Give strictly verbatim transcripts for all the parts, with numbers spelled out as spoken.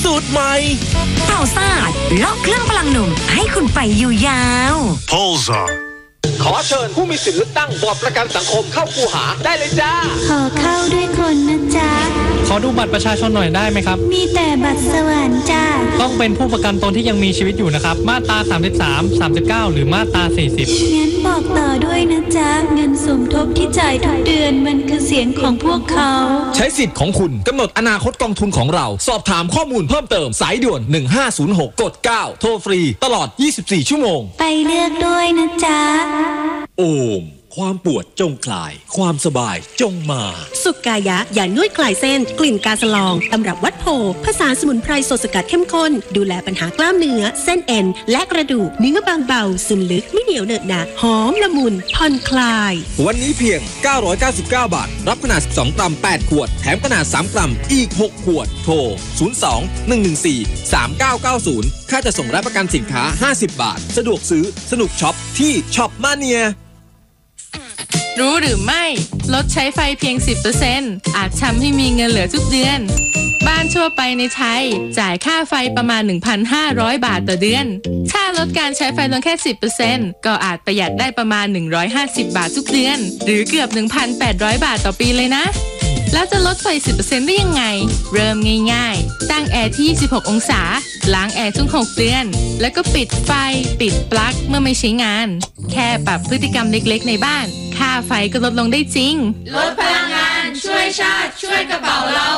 สูตรใหม่เป่าซ่าล็อกเครื่องพลังหนุ่มให้คุณไปอยู่ยาว Polzaขอเชิญผู้มีสิทธิ์เลือกตั้งบอร์ดประกันสังคมเข้าคูหาได้เลยจ้าขอเข้าด้วยคนนะจ๊ะขอดูบัตรประชาชนหน่อยได้ไหมครับมีแต่บัตรสวรรค์จ้าต้องเป็นผู้ประกันตนที่ยังมีชีวิตอยู่นะครับมาตราสามสิบสาม สามสิบเก้าหรือมาตราสี่สิบงั้นบอกต่อด้วยนะจ๊ะเงินสมทบที่จ่ายทุกเดือนมันคือเสียงของพวกเขาใช้สิทธิ์ของคุณกำหนดอนาคตกองทุนของเราสอบถามข้อมูลเพิ่มเติมสายด่วนหนึ่งห้าศูนย์หกกดเก้าโทรฟรีตลอดยี่สิบสี่ชั่วโมงไปเลือกด้วยนะจ๊ะโอมความปวดจงคลายความสบายจงมาสุกายะยานวดคลายเส้นกลิ่นกาสลองตำรับวัดโพผสานสมุนไพรสดสกัดเข้มข้นดูแลปัญหากล้ามเนื้อเส้นเอ็นและกระดูกเนื้อบางเบาซึมลึกไม่เหนียวเหนอะหนะหอมละมุนผ่อนคลายวันนี้เพียงเก้าร้อยเก้าสิบเก้าบาทรับขนาดสิบสองกรัมแปดขวดแถมขนาดสามกรัมอีกหกขวดโทรศูนย์ สอง หนึ่ง หนึ่ง สี่ สาม เก้า เก้า ศูนย์ค่าจะส่งและประกันสินค้าห้าสิบบาทสะดวกซื้อสนุกช็อปที่ช็อปมาเนียรู้หรือไม่ลดใช้ไฟเพียง สิบเปอร์เซ็นต์ อาจทำให้มีเงินเหลือทุกเดือนบ้านทั่วไปในไทยจ่ายค่าไฟประมาณ หนึ่งพันห้าร้อย บาทต่อเดือนถ้าลดการใช้ไฟลงแค่ สิบเปอร์เซ็นต์ ก็อาจประหยัดได้ประมาณหนึ่งร้อยห้าสิบบาททุกเดือนหรือเกือบ หนึ่งพันแปดร้อย บาทต่อปีเลยนะแล้วจะลดไฟ สิบเปอร์เซ็นต์ ได้ยังไงเริ่มง่ายๆตั้งแอร์ที่ยี่สิบหกองศาล้างแอร์ทุกหกเดือนแล้วก็ปิดไฟปิดปลั๊กเมื่อไม่ใช้งานแค่ปรับพฤติกรรมเล็กๆในบ้านค่าไฟก็ลดลงได้จริงลดพลังงานช่วยชาติช่วยกระเป๋าเรา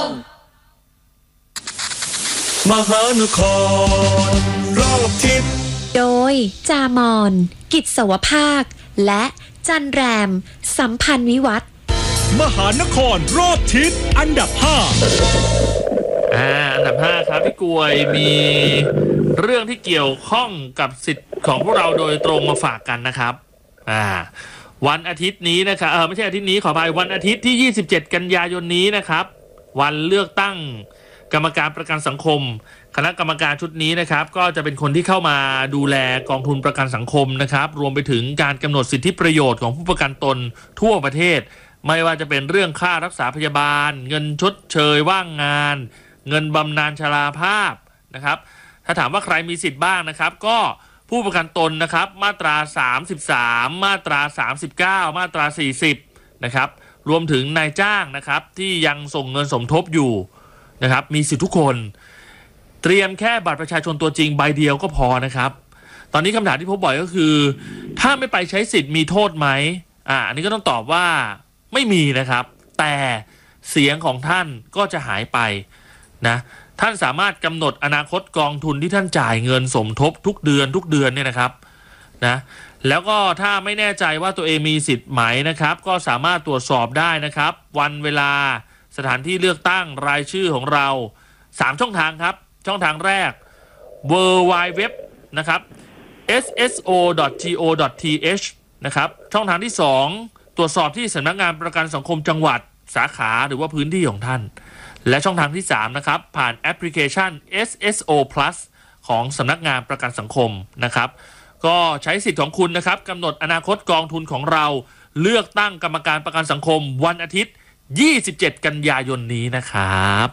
มหานครรอบทิศโดยจามอนกิจสวภาคและจันแรมสัมพันธ์วิวัฒน์มหานครรอบทิศอันดับห้าอ่าอันดับห้าครับพี่กวยมีเรื่องที่เกี่ยวข้องกับสิทธิ์ของพวกเราโดยตรงมาฝากกันนะครับอ่าวันอาทิตย์นี้นะครับเออไม่ใช่อาทิตย์นี้ขออภัยวันอาทิตย์ที่ยี่สิบเจ็ดกันยายนนี้นะครับวันเลือกตั้งกรรมการประกันสังคมคณะกรรมการชุดนี้นะครับก็จะเป็นคนที่เข้ามาดูแลกองทุนประกันสังคมนะครับรวมไปถึงการกำหนดสิทธิประโยชน์ของผู้ประกันตนทั่วประเทศไม่ว่าจะเป็นเรื่องค่ารักษาพยาบาลเงินชดเชยว่างงานเงินบำนาญชราภาพนะครับถ้าถามว่าใครมีสิทธิ์บ้างนะครับก็ผู้ประกันตนนะครับมาตราสามสิบสามมาตราสามสิบเก้ามาตราสี่สิบนะครับรวมถึงนายจ้างนะครับที่ยังส่งเงินสมทบอยู่นะครับมีสิทธิทุกคนเตรียมแค่บัตรประชาชนตัวจริงใบเดียวก็พอนะครับตอนนี้คำถามที่พบบ่อยก็คือถ้าไม่ไปใช้สิทธิ์มีโทษไหมอ่าอันนี้ก็ต้องตอบว่าไม่มีนะครับแต่เสียงของท่านก็จะหายไปนะท่านสามารถกำหนดอนาคตกองทุนที่ท่านจ่ายเงินสมทบทุกเดือนทุกเดือนเนี่ยนะครับนะแล้วก็ถ้าไม่แน่ใจว่าตัวเองมีสิทธิ์ไหมนะครับก็สามารถตรวจสอบได้นะครับวันเวลาสถานที่เลือกตั้งรายชื่อของเราสามช่องทางครับช่องทางแรก ดับเบิลยู ดับเบิลยู ดับเบิลยู ดอท นะครับ เอส เอส โอ ดอท จี โอ ดอท ที เอช นะครับช่องทางที่สองตรวจสอบที่สำนักงานประกันสังคมจังหวัดสาขาหรือว่าพื้นที่ของท่านและช่องทางที่สามนะครับผ่านแอปพลิเคชัน เอส เอส โอ Plus ของสำนักงานประกันสังคมนะครับก็ใช้สิทธิ์ของคุณนะครับกำหนดอนาคตกองทุนของเราเลือกตั้งกรรมการประกันสังคมวันอาทิตย์ยี่สิบเจ็ดกันยายนนี้นะครับ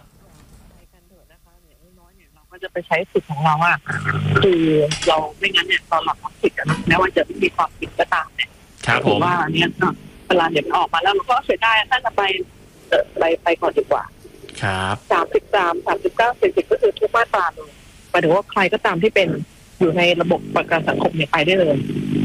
เราจะไปใช้สิทธิ์ของเราอ่ะคือเราไม่งั้นเนี่ยตอนหลับสิทธิ์แม้ว่าจะไม่มีความผิดก็ตามเนี่ยถือว่าเนี่ยเวลาเดี๋ยวออกมาแล้วเราก็เสียดายถ้าจะไปไปไปก่อนดีกว่าครับสามสิบสามสามสิบเก้าสี่สิบก็คือทุกมาตราเลยหมายถึงว่าใครก็ตามที่เป็นอยู่ในระบบประกันสังคมเนี่ยไปได้เลย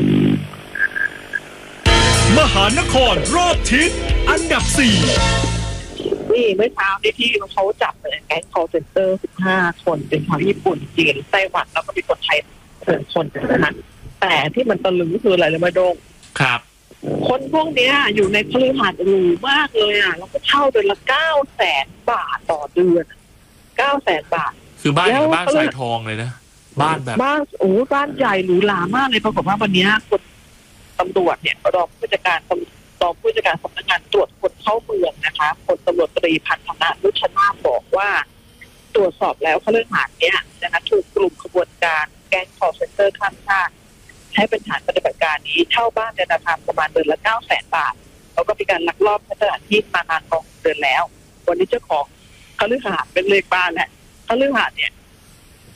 มหานครรอบทิศอันดับสี่นี่เมื่อเช้าที่ที่เขาจับเลยแก๊ง call center สิบห้าคนเป็นชาวญี่ปุ่นจีนไต้หวันแล้วก็มีคนไทยเกือบคนนะแต่ที่มันตะลึงคืออะไรเลยมาโดงครับคนพวกนี้อยู่ในคฤหาสน์หรูมากเลยอ่ะแล้วก็เช่าเดือนละเก้าแสนบาทต่อเดือนเก้าแสนบาทคือบ้านอย่างบ้านสายทองเลยนะบ้านแบบบ้านโอ้บ้านใหญ่หรูหรามากเลยปรากฏว่าวันนี้คนตำรวจเนี่ยรองผู้จัดการรองผู้จัดการสำนักงานตรวจคนเข้าเมืองนะคะพลตำรวจตรีพันธนานุชนาถบอกว่าตรวจสอบแล้วคฤหาสน์เนี้ยนะคะถูกกลุ่มขบวนการแก๊ง call center ข้ามชาติใช้เป็นฐานปฏิบัติการนี้เช่าบ้านในราคาประมาณเดือนละเก้าแสนบาทแล้วก็มีการลักลอบสถานที่มานานกว่าเดือนแล้ววันนี้เจ้าของคฤหาสน์เป็นเลขบ้านแหละคฤหาสน์เนี่ย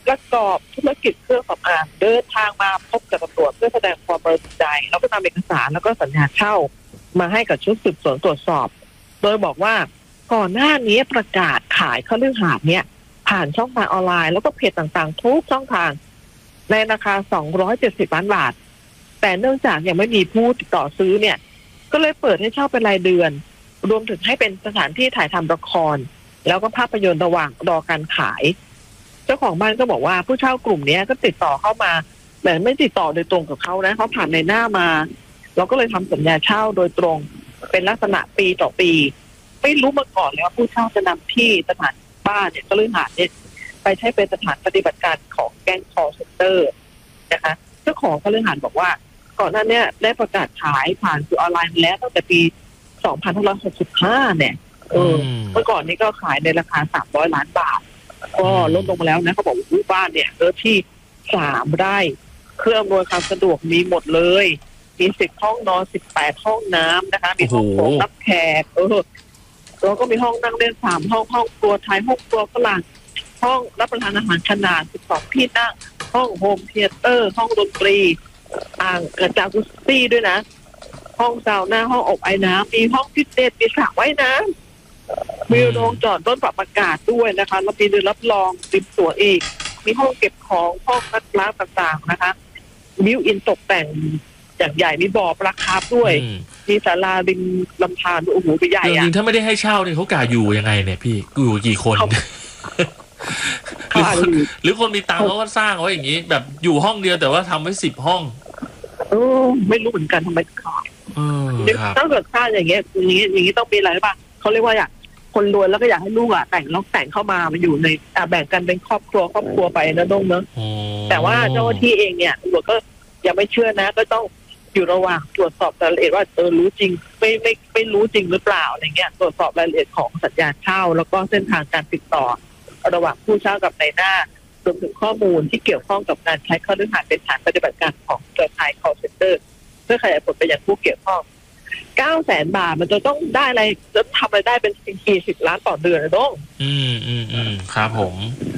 ประกอบธุรกิจเครื่องสำอางเดินทางมาพบกับตำรวจเพื่อแสดงความบริสุทธิ์ใจแล้วก็นำเอกสารแล้วก็สัญญาเช่ามาให้กับชุดสืบสวนตรวจสอบโดยบอกว่าก่อนหน้านี้ประกาศขายคฤหาสน์เนี่ยผ่านช่องทางออนไลน์แล้วก็เพจต่างๆทุกช่องทางในราคาสองร้อยเจ็ดสิบล้านบาทแต่เนื่องจากยังไม่มีผู้ติดต่อซื้อเนี่ยก็เลยเปิดให้เช่าเป็นรายเดือนรวมถึงให้เป็นสถานที่ถ่ายทำละครแล้วก็ภาพยนตร์ระหว่างรอการขายเจ้าของบ้านก็บอกว่าผู้เช่ากลุ่มนี้ก็ติดต่อเข้ามาแต่ไม่ติดต่อโดยตรงกับเขานะเขาผ่านในหน้ามาเราก็เลยทำสัญญาเช่าโดยตรงเป็นลักษณะปีต่อปีไม่รู้มาก่อนเลยว่าผู้เช่าจะนำที่สถานบ้านเนี่ยก็เลยหาเนี่ยไปใช้เป็นสถานปฏิบัติการของแก๊งคอลเซ็นเตอร์นะคะเจ้าของก็เลยหันบอกว่าก่อนหน้านี้ได้ประกาศขายผ่านสื่อออนไลน์แล้วตั้งแต่ปีสองพันห้าร้อยหกสิบห้าเนี่ยเออเมื่อก่อนนี้ก็ขายในราคาสามร้อยล้านบาทก็ลดลงมาแล้วนะเขาบอกว่าบ้านเนี่ยเนื้อที่สามไร่เครื่องอำนวยความสะดวกมีหมดเลยมีสิบห้องนอนสิบแปดห้องน้ำนะคะมีห้องโถงรับแขกเออแล้วก็มีห้องนั่งเล่นสามห้องห้องครัวไทยห้องครัวฝรั่งห้องรับประทานอาหารขนาดสิบสองที่นั่งห้องโฮมเธียเตอร์ห้องดนตรีอ่างกระจากุสซี่ด้วยนะห้องซาวน่าห้องอบไอ้น้ำมีห้องฟิตเนสมีสระว่ายน้ำมีโรงจอดรถปรับอากาศด้วยนะคะแล้วมีเรือนรับรองริมสวนอีกมีห้องเก็บของห้องนักล้างต่างๆนะคะบิวอินตกแต่งอย่างใหญ่มีบ่อปลาคาร์ฟด้วยมีศาลาริมลำธารโอ้โหไปใหญ่อะจริงๆถ้าไม่ได้ให้เช่าเนี่ยเขากะอยู่ยังไงเนี่ยพี่อยู่กี่คนหรือคนหรือคนมีตังค์เขาก็สร้างไว้อย่างนี้แบบอยู่ห้องเดียวแต่ว่าทำไว้สิบห้องเออไม่รู้เหมือนกันทำไมขายถ้าเกิดสร้างอย่างเงี้ยอย่างเงี้ยอย่างงี้ต้องมีอะไรป่ะเขาเรียกว่าอยากคนรวยแล้วก็อยากให้ลูกอ่ะแต่งแล้วแต่งเข้ามามาอยู่ในอ่าแบ่งกันเป็นครอบครัวครอบครัวไปนะน้องเนอะแต่ว่าเจ้าหน้าที่เองเนี่ยตำรวจก็ยังไม่เชื่อนะก็ต้องอยู่ระหว่างตรวจสอบรายละเอียดว่าเออรู้จริงไม่ไม่ไม่รู้จริงหรือเปล่าอะไรเงี้ยตรวจสอบรายละเอียดของสัญญาเช่าแล้วก็เส้นทางการติดต่อระหว่างผู้เช่ากับนายหน้ารวมถึงข้อมูลที่เกี่ยวข้องกับการใช้คฤหาสน์เป็นฐานปฏิบัติการของเครือข่าย call center เพื่อขยายผลไปยังผู้เกี่ยวข้องเก้าแสนบาทมันจะต้องได้อะไรจะทำอะไรได้เป็นกี่สิบล้านต่อเดือนนะน้องอืมอืมอืมครับผม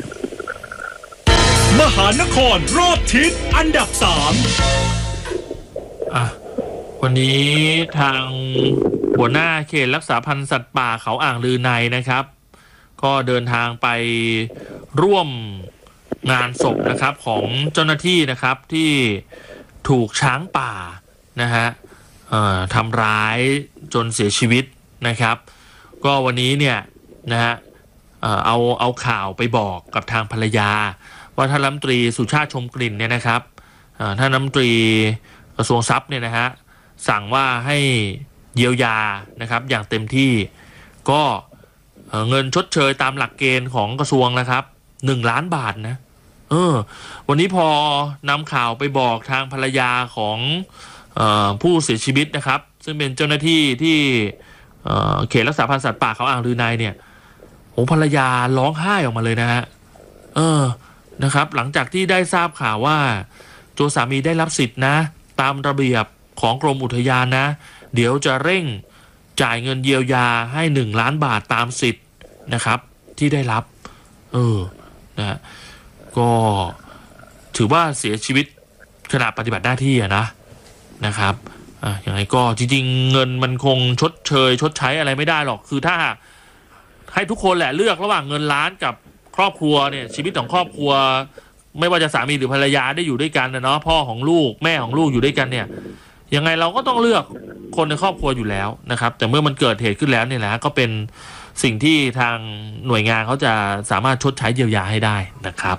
มหานครรอบทิศอันดับสามอ่ะวันนี้ทางหัวหน้าเขตรักษาพันธุ์สัตว์ป่าเขาอ่างลือในนะครับก็เดินทางไปร่วมงานศพนะครับของเจ้าหน้าที่นะครับที่ถูกช้างป่านะฮะเอ่อทำร้ายจนเสียชีวิตนะครับก็วันนี้เนี่ยนะฮะเอ่อเอาเอาข่าวไปบอกกับทางภรรยาว่าท่านรัฐมนตรีสุชาติชมกลิ่นเนี่ยนะครับเอ่อท่านรัฐมนตรีกระทรวงทรัพย์เนี่ยนะฮะสั่งว่าให้เยียวยานะครับอย่างเต็มที่ก็เงินชดเชยตามหลักเกณฑ์ของกระทรวงนะครับหนึ่งล้านบาทนะเออวันนี้พอนำข่าวไปบอกทางภรรยาของเอ่อผู้เสียชีวิตนะครับซึ่งเป็นเจ้าหน้าที่ที่เอ่อเขตรักษาพันธุ์สัตว์ป่าเขาอ่างลือในเนี่ยโอ้ภรรยาร้องไห้ออกมาเลยนะฮะเออนะครับหลังจากที่ได้ทราบข่าวว่าตัวสามีได้รับสิทธินะตามระเบียบของกรมอุทยานนะเดี๋ยวจะเร่งจ่ายเงินเยียวยาให้หนึ่งล้านบาทตามสิทธิ์นะครับที่ได้รับเออนะก็ถือว่าเสียชีวิตขณะปฏิบัติหน้าที่อะนะนะครับอ่ะอย่างไรก็จริงๆเงินมันคงชดเชยชดใช้อะไรไม่ได้หรอกคือถ้าให้ทุกคนแหละเลือกระหว่างเงินล้านกับครอบครัวเนี่ยชีวิตของครอบครัวไม่ว่าจะสามีหรือภรรยาได้อยู่ด้วยกันนะเนาะพ่อของลูกแม่ของลูกอยู่ด้วยกันเนี่ยยังไงเราก็ต้องเลือกคนในครอบครัวอยู่แล้วนะครับแต่เมื่อมันเกิดเหตุขึ้นแล้วเนี่ยแหละก็เป็นสิ่งที่ทางหน่วยงานเขาจะสามารถชดใช้เยียวยาให้ได้นะครับ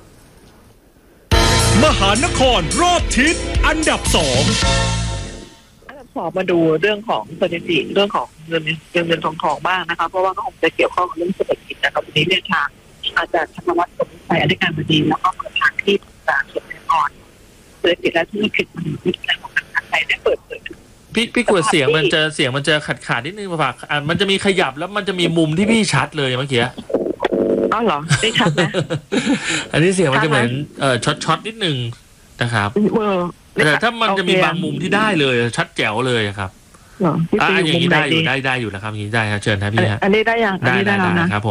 มหานครรอบทิศอันดับสองอันดับสองมาดูเรื่องของสถิติเรื่องของเงินเงินเงินทองทองบ้างนะคะเพราะว่าก็คงจะเกี่ยวข้องกับเรื่องเศรษฐกิจนะครับวันนี้เนี่ยทางอาจารย์ธนวัฒน์สมชัยอธิการบดีแล้วก็ประธานที่ปรึกษาส่วนงานเศรษฐกิจและธุรกิจมันวิจัยของการไทยได้เปิดเผยพี่พี่กวดเสียงมันจะเสียงมันจะขาดขาดนิดนึงมาฝากอ่ะมันจะมีขยับแล้วมันจะมีมุมที่พี่ชัดเลยเมื่อกี้อ๋อเหรอได้ชัดนะอันนี้เสียงมันจะเหมือนเอ่อช็อตช็อตนิดนึงนะครับแต่ถ้ามันจะมีบางมุมที่ได้เลยชัดแจ๋วเลยครับอ่าอย่างนี้ได้อยู่ได้ได้อยู่นะครับอย่างนี้ได้ครับเชิญครับพี่ฮะอันนี้ได้ยังได้ได้ได้ครับผม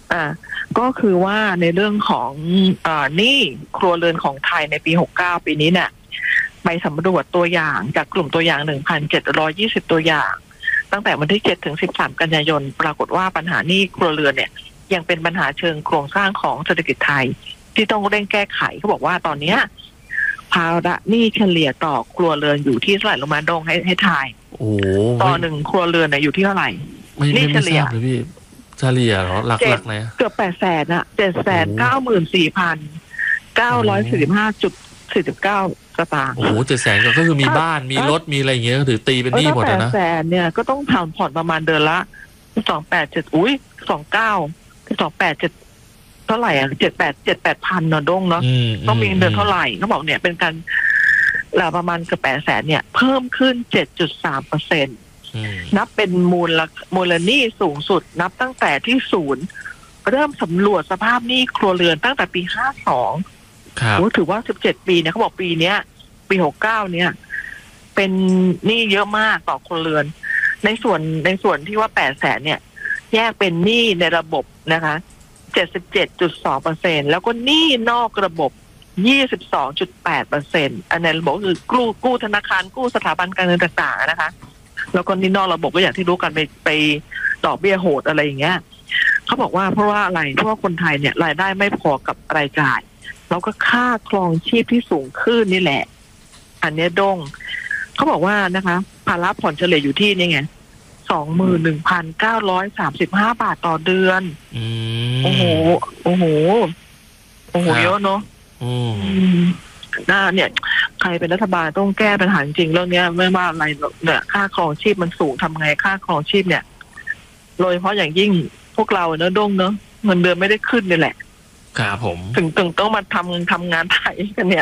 อ่าก็คือว่าในเรื่องของอ่าหนี้ครัวเรือนของไทยในปีหกสิบเก้าปีนี้เนี่ยไปสำรวจตัวอย่างจากกลุ่มตัวอย่าง หนึ่งพันเจ็ดร้อยยี่สิบ ตัวอย่างตั้งแต่วันที่เจ็ดถึงสิบสามกันยายนปรากฏว่าปัญหาหนี้ครัวเรือนเนี่ยยังเป็นปัญหาเชิงโครงสร้างของเศรษฐกิจไทยที่ต้องเร่งแก้ไขเขาบอกว่าตอนนี้ภาระหนี้เฉลี่ยต่อครัวเรือนอยู่ที่เท่าไหร่ลงมาดงให้ให้ทายโอ้ต่อหนึ่งครัวเรือนเนี่ยอยู่ที่เท่าไหร่หนี้เฉลี่ยเลยพี่เฉลี่ยเหรอหลักๆเลยเกือบแปดแสนอะเจ็ดแสนเก้าหมื่นสี่พันเก้าร้อยสี่สิบห้าจุดสี่สิบเก้าสตางค์โอ้โหเจ็ดแสนก็คือมีบ้านมีรถมีอะไรอย่างเงี้ยถือตีเป็นหนี้หมดนะแปดแสนเนี่ยก็ต้องผ่อนผ่อนประมาณเดือนละสองแปดเจ็ดอุ้ยสองเก้าสองแปดเจ็ดเท่าไหร่อ่ะเจ็ดแปดเจ็ดแปดพันเนาะดงเนาะต้องมีเดือนเท่าไหร่เขาบอกเนี่ยเป็นการหลาประมาณเกือบแปดแสนเนี่ยเพิ่มขึ้นเจ็ดจุดสามเปอร์เซ็นต์นับเป็นมูลมูลหนี้สูงสุดนับตั้งแต่ที่ศูนย์เริ่มสำรวจสภาพหนี้ครัวเรือนตั้งแต่ปีห้าสองโอ้ถือว่าสิบเจ็ดปีเนี่ยเขาบอกปีเนี้ยปีหกสิบเก้าเนี่ยเป็นหนี้เยอะมากต่อครัวเรือนในส่วนในส่วนที่ว่าแปดแสนเนี่ยแยกเป็นหนี้ในระบบนะคะเจ็ดสิบเจ็ดจุดสองเปอร์เซ็นต์แล้วก็หนี้นอกระบบยี่สิบสองจุดแปดเปอร์เซ็นต์อันนั้นระบบคือกู้กู้ธนาคารกู้สถาบันการเงินต่างๆนะคะแล้วก็หนี้นอกระบบก็อย่างที่รู้กันไปไปดอกเบี้ยโหดอะไรอย่างเงี้ยเขาบอกว่าเพราะว่าอะไรเพราะว่าคนไทยเนี่ยรายได้ไม่พอกับรายจ่ายแล้วก็ค่าครองชีพที่สูงขึ้นนี่แหละอันนี้ดงเขาบอกว่านะคะภาระผ่อนเฉลี่ยอยู่ที่นี่ไงสองหมื่นหนึ่งพันเก้าร้อยสามสิบห้าบาทต่อเดือนโอ้โหโอ้โหโอ้โหเยอะเนาะน่าเนี่ยใครเป็นรัฐบาลต้องแก้ปัญหาจริงเรื่องนี้ไม่ว่าอะไรเนี่ยค่าครองชีพมันสูงทำไงค่าครองชีพเนี่ยโดยเฉพาะอย่างยิ่งพวกเราเนอะดงเนอะเงินเดือนไม่ได้ขึ้นนี่แหละครับผมถึงถึงต้องมาทำทำงานไทยกันเนี่ย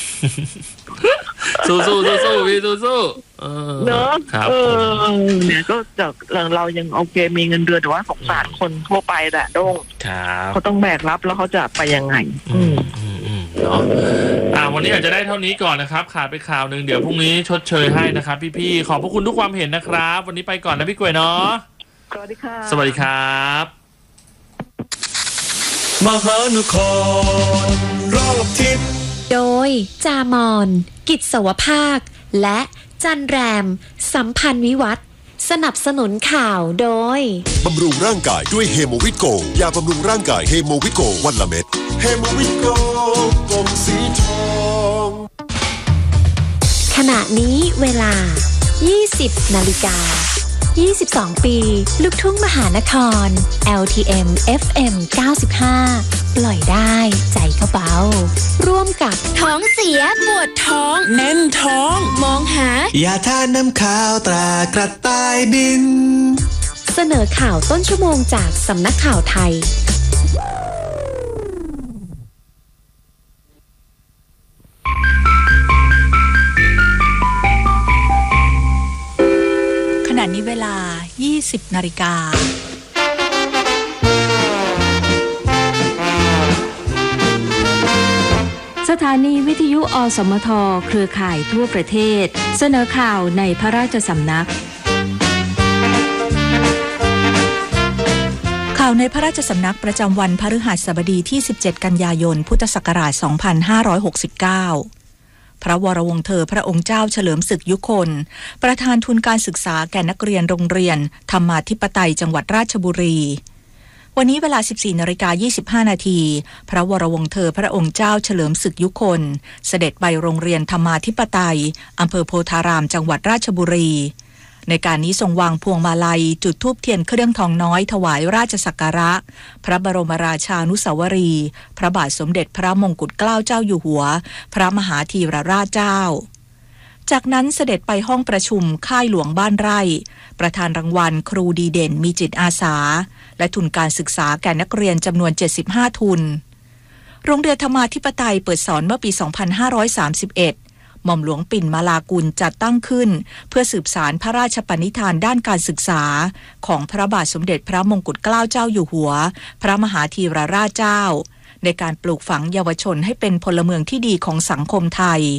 สู้สู้สู้สู้พี่สู้สู้เนอะเออเนี่ยก็จากเรายังโอเคมีเงินเดือนแต่ว่าสงสารคนทั่วไปแหละดงเขาต้องแบกรับแล้วเขาจะไปยังไงอืมอืมอืมเนาะอ่าวันนี้อาจจะได้เท่านี้ก่อนนะครับขาดไปข่าวหนึ่งเดี๋ยวพรุ่งนี้ชดเชยให้นะครับพี่ๆขอบพระคุณทุกความเห็นนะครับวันนี้ไปก่อนนะพี่กล้วยเนาะสวัสดีค่ะสวัสดีครับมหานครรอบทิศโดยจามอนกิจสวภาคและจันแรมสัมพันธ์วิวัฒน์สนับสนุนข่าวโดยบำรุงร่างกายด้วยเฮโมวิโกยาบำรุงร่างกายเฮโมวิโกวันละเม็ดเฮโมวิโกกลมสีทองขณะนี้เวลา ยี่สิบนาฬิกายี่สิบสอง ปีลูกทุ่งมหานคร แอล ที เอ็ม เอฟ เอ็ม เก้าสิบห้า ปล่อยได้ใจก็เบาร่วมกับท้องเสียปวดท้องแน่นท้องมองหายาทาน้ำข้าวตรากระต่ายบินเสนอข่าวต้นชั่วโมงจากสำนักข่าวไทยขณะนี้เวลา ยี่สิบนาฬิกาสถานีวิทยุอสมทเครือข่ายทั่วประเทศเสนอข่าวในพระราชสำนักข่าวในพระราชสำนักประจำวันพฤหัสบดีที่สิบเจ็ดกันยายนพุทธศักราชสองพันห้าร้อยหกสิบเก้าพระวรวงศ์เธอพระองค์เจ้าเฉลิมศึกยุคลประธานทุนการศึกษาแก่นักเรียนโรงเรียนธรรมาธิปไตยจังหวัดราชบุรีวันนี้เวลา สิบสี่นาฬิกายี่สิบห้า นาทีพระวรวงศ์เธอพระองค์เจ้าเฉลิมศึกยุคลเสด็จไปโรงเรียนธรรมาธิปไตยอำเภอโพธารามจังหวัดราชบุรีในการนี้ทรงวางพวงมาลัยจุดธูปเทียนเครื่องทองน้อยถวายราชสักการะพระบรมราชานุสาวรีย์พระบาทสมเด็จพระมงกุฎเกล้าเจ้าอยู่หัวพระมหาธีรราชเจ้าจากนั้นเสด็จไปห้องประชุมค่ายหลวงบ้านไร่ประธานรางวัลครูดีเด่นมีจิตอาสาและทุนการศึกษาแก่นักเรียนจำนวนเจ็ดสิบห้าทุนโรงเรียนธรรมาธิปไตยเปิดสอนเมื่อปีสองพันห้าร้อยสามสิบเอ็ดหม่อมหลวงปิ่นมาลากุลจัดตั้งขึ้นเพื่อสืบสานพระราชปณิธานด้านการศึกษาของพระบาทสมเด็จพระมงกุฎเกล้าเจ้าอยู่หัวพระมหาธีรราชเจ้าในการปลูกฝังเยาวชนให้เป็นพลเมืองที่ดีของสังคมไทย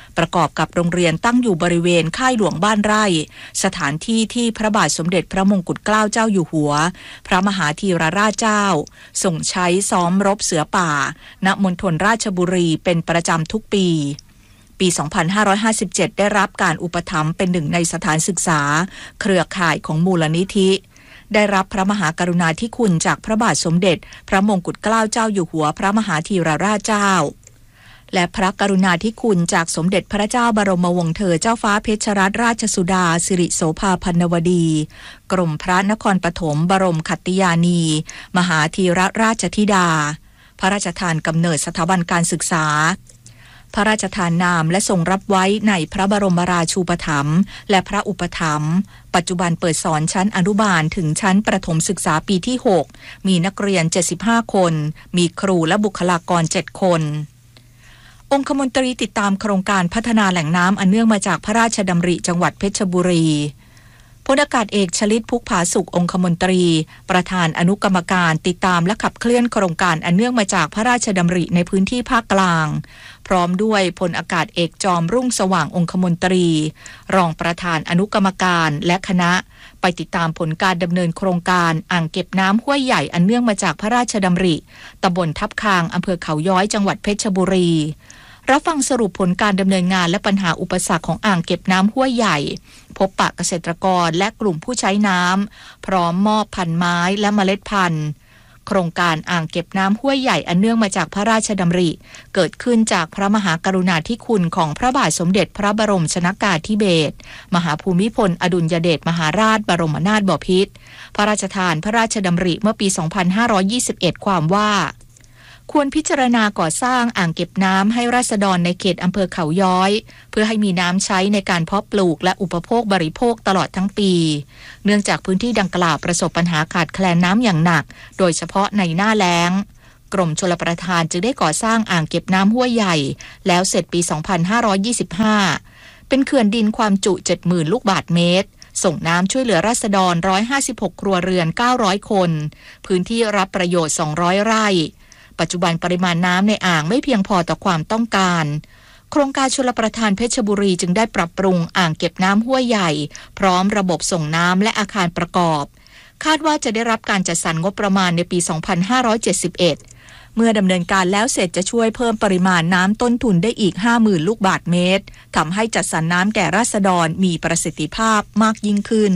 ประกอบกับโรงเรียนตั้งอยู่บริเวณค่ายหลวงบ้านไร่สถานที่ที่พระบาทสมเด็จพระมงกุฎเกล้าเจ้าอยู่หัวพระมหาธีรราชเจ้าส่งใช้ซ้อมรบเสือป่าณมณฑลราชบุรีเป็นประจำทุกปีปี สองพันห้าร้อยห้าสิบเจ็ด ได้รับการอุปถัมภ์เป็นหนึ่งในสถานศึกษาเครือข่ายของมูลนิธิได้รับพระมหากรุณาธิคุณจากพระบาทสมเด็จพระมงกุฎเกล้าเจ้าอยู่หัวพระมหาธีรราชเจ้าและพระกรุณาธิคุณจากสมเด็จพระเจ้าบรมวงศ์เธอเจ้าฟ้าเพชรรัตนราชสุดาสิริโสภาพันนวดีกรมพระนครปฐมบรมขัตติยานี มหาธีรราชธิดาพระราชทานกำเนิดสถาบันการศึกษาพระราชทานนามและทรงรับไว้ในพระบรมราชูปถัมภ์และพระอุปถัมภ์ปัจจุบันเปิดสอนชั้นอนุบาลถึงชั้นประถมศึกษาปีที่หกมีนักเรียนเจ็ดสิบห้าคนมีครูและบุคลากรเจ็ดคนองคมนตรีติดตามโครงการพัฒนาแหล่งน้ำอันเนื่องมาจากพระราชดำริจังหวัดเพชรบุรีพลอากาศเอกชลิตพุกผาสุของคมนตรีประธานอนุกรรมการติดตามและขับเคลื่อนโครงการอันเนื่องมาจากพระราชดำริในพื้นที่ภาคกลางพร้อมด้วยพลอากาศเอกจอมรุ่งสว่างองคมนตรีรองประธานอนุกรรมการและคณะไปติดตามผลการดำเนินโครงการอ่างเก็บน้ำห้วยใหญ่อันเนื่องมาจากพระราชดำริตำบลทับคางอำเภอเขาย้อยจังหวัดเพชรบุรีรับฟังสรุปผลการดำเนินงานและปัญหาอุปสรรคของอ่างเก็บน้ำห้วยใหญ่พบปะเกษตรกรและกลุ่มผู้ใช้น้ำพร้อมมอบพันธุ์ไม้และเมล็ดพันธุ์โครงการอ่างเก็บน้ำห้วยใหญ่อันเนื่องมาจากพระราชดำริเกิดขึ้นจากพระมหากรุณาธิคุณของพระบาทสมเด็จพระบรมชนกาธิเบศรมหาภูมิพลอดุลยเดชมหาราชบรมนาถบพิตรพระราชทานพระราชดำริเมื่อปี สองพันห้าร้อยยี่สิบเอ็ด ความว่าควรพิจารณาก่อสร้างอ่างเก็บน้ำให้ราษฎรในเขตอำเภอเขาย้อยเพื่อให้มีน้ำใช้ในการเพาะปลูกและอุปโภคบริโภคตลอดทั้งปีเนื่องจากพื้นที่ดังกล่าวประสบปัญหาขาดแคลนน้ำอย่างหนักโดยเฉพาะในหน้าแล้งกรมชลประทานจึงได้ก่อสร้างอ่างเก็บน้ำห้วยใหญ่แล้วเสร็จปี สองพันห้าร้อยยี่สิบห้า เป็นเขื่อนดินความจุ เจ็ดหมื่น ลูกบาศก์เมตรส่งน้ำช่วยเหลือราษฎรหนึ่งร้อยห้าสิบหกครัวเรือนเก้าร้อยคนพื้นที่รับประโยชน์สองร้อยไร่ปัจจุบันปริมาณน้ำในอ่างไม่เพียงพอต่อความต้องการโครงการชลประทานเพชรบุรีจึงได้ปรับปรุงอ่างเก็บน้ำห้วยใหญ่พร้อมระบบส่งน้ำและอาคารประกอบคาดว่าจะได้รับการจัดสรรงบประมาณในปี สองพันห้าร้อยเจ็ดสิบเอ็ด เมื่อดำเนินการแล้วเสร็จจะช่วยเพิ่มปริมาณน้ำต้นทุนได้อีก ห้าหมื่น ลูกบาศก์เมตรทำให้จัดสรรน้ำแก่ราษฎรมีประสิทธิภาพมากยิ่งขึ้น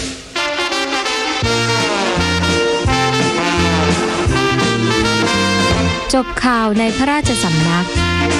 จบข่าวในพระราชสำนัก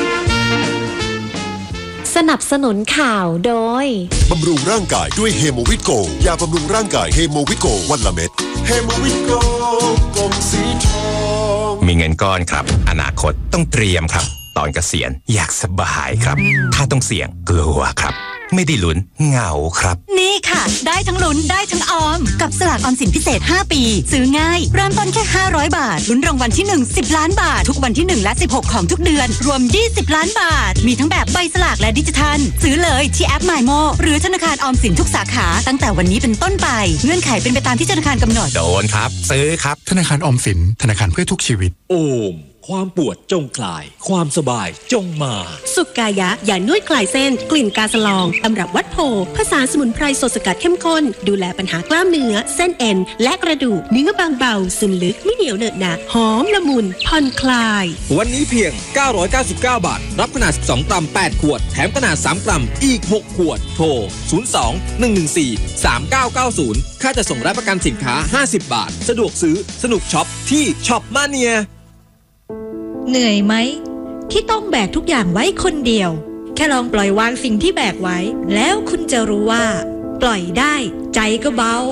สนับสนุนข่าวโดยบำรุงร่างกายด้วยเฮโมวิตโกยาบำรุงร่างกายเฮโมวิตโกวันละเม็ดเฮโมวิตโกกลมสีทองมีเงินก้อนครับอนาคตต้องเตรียมครับตอนเกษียณอยากสบายครับถ้าต้องเสี่ยงกลัวครับไม่ได้ลุ้นเหงาครับนี่ค่ะได้ทั้งลุ้นได้ทั้งออมกับสลากออมสินพิเศษห้าปีซื้อง่ายเริ่มต้นแค่ห้าร้อยบาทลุ้นรางวัลที่หนึ่ง สิบล้านบาททุกวันที่หนึ่งและสิบหกของทุกเดือนรวมยี่สิบล้านบาทมีทั้งแบบใบสลากและดิจิทัลซื้อเลยที่แอป มาย โม หรือธนาคารออมสินทุกสาขาตั้งแต่วันนี้เป็นต้นไปเงื่อนไขเป็นไปตามที่ธนาคารกำหนดโดนครับซื้อครับธนาคารออมสินธนาคารเพื่อทุกชีวิตโอมความปวดจงคลายความสบายจงมาสุกายะยานวดคลายเส้นกลิ่นกาสลองตำรับวัดโพผสานสมุนไพรสดสกัดเข้มข้นดูแลปัญหากล้ามเนื้อเส้นเอ็นและกระดูกเนื้อบางเบาซึมลึกไม่เหนียวเหนอะหนะหอมละมุนผ่อนคลายวันนี้เพียงเก้าร้อยเก้าสิบเก้าบาทรับขนาดสิบสองกรัมแปดขวดแถมขนาดสามกรัมอีกหกขวดโทรศูนย์ สอง หนึ่ง หนึ่ง สี่ สาม เก้า เก้า ศูนย์ค่าจะส่งและประกันสินค้าห้าสิบบาทสะดวกซื้อสนุกช็อปที่ช็อปมาเนียเหนื่อยไหมที่ต้องแบกทุกอย่างไว้คนเดียวแค่ลองปล่อยวางสิ่งที่แบกไว้แล้วคุณจะรู้ว่าปล่อยได้ใจก็เบา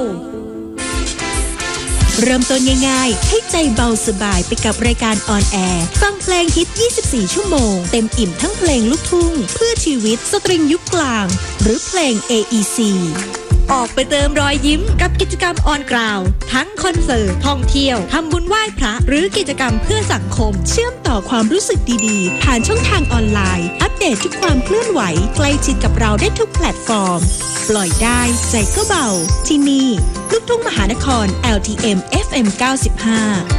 เริ่มต้นง่ายๆให้ใจเบาสบายไปกับรายการออนแอร์ฟังเพลงฮิตยี่สิบสี่ชั่วโมงเต็มอิ่มทั้งเพลงลูกทุ่งเพื่อชีวิตสตริงยุคกลางหรือเพลง เอ อี ซีออกไปเติมรอยยิ้มกับกิจกรรมออนกราวทั้งคอนเสิร์ตท่องเที่ยวทำบุญไหว้พระหรือกิจกรรมเพื่อสังคมเชื่อมต่อความรู้สึกดีๆผ่านช่องทางออนไลน์อัปเดตทุกความเคลื่อนไหวใกล้ชิดกับเราได้ทุกแพลตฟอร์มปล่อยได้ใจก็เบาที่นี่ลูกทุ่งมหานคร แอล ที เอ็ม เอฟ เอ็ม เก้าสิบห้า